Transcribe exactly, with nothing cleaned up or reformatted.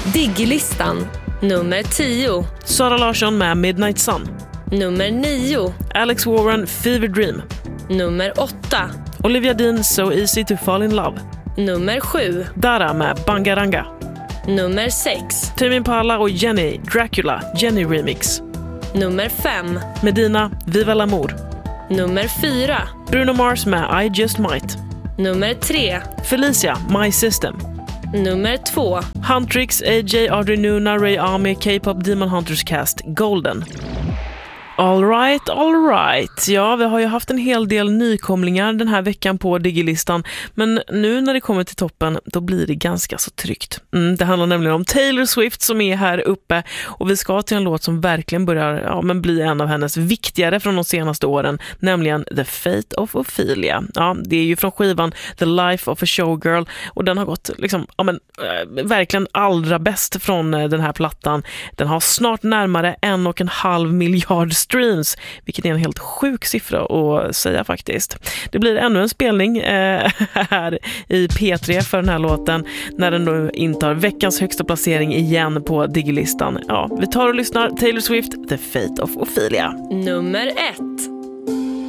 Diggilistan. Nummer tio. Sara Larsson med Midnight Sun. Nummer nio. Alex Warren, Fever Dream. Nummer åtta. Olivia Dean, So Easy to Fall in Love. Nummer sju. Dara med Bangaranga. Nummer sex. Tame Impala och Jenny, Dracula, Jenny Remix. Nummer fem. Medina, Viva l'Amour. Nummer fyra. Bruno Mars med I Just Might. Nummer tre. Felicia, My System. Nummer två. Huntrix, A J, Audrey Nuna, Ray Army, K-pop Demon Hunters Cast, Golden. All right, all right. Ja, vi har ju haft en hel del nykomlingar den här veckan på Digilistan. Men nu när det kommer till toppen, då blir det ganska så tryggt. Mm, det handlar nämligen om Taylor Swift som är här uppe. Och vi ska till en låt som verkligen börjar ja, men bli en av hennes viktigare från de senaste åren. Nämligen The Fate of Ophelia. Ja, det är ju från skivan The Life of a Showgirl. Och den har gått liksom, ja, men, äh, verkligen allra bäst från äh, den här plattan. Den har snart närmare en och en halv miljard streams, vilket är en helt sjuk siffra att säga faktiskt. Det blir ännu en spelning eh, här i P tre för den här låten när den då intar veckans högsta placering igen på Digilistan. Ja, vi tar och lyssnar. Taylor Swift, The Fate of Ophelia. Nummer ett.